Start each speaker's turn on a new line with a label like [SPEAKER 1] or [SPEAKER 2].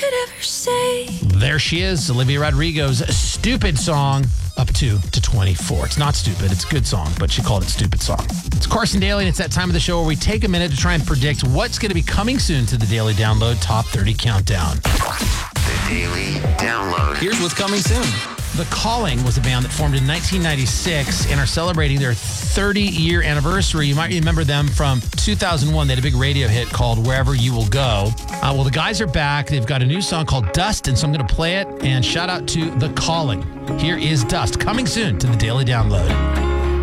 [SPEAKER 1] could ever say.
[SPEAKER 2] There she is, Olivia Rodrigo's Stupid song, up to 24. It's not stupid, it's a good song, but she called it Stupid Song. It's Carson Daly, and it's that time of the show where we take a minute to try and predict what's going to be coming soon to the Daily Download Top 30 Countdown.
[SPEAKER 3] The Daily Download. Here's what's coming soon.
[SPEAKER 2] The Calling was a band that formed in 1996 and are celebrating their 30-year anniversary. You might remember them from 2001. They had a big radio hit called Wherever You Will Go. Well, the guys are back. They've got a new song called Dust, and so I'm going to play it. And shout out to The Calling. Here is Dust, coming soon to the Daily Download.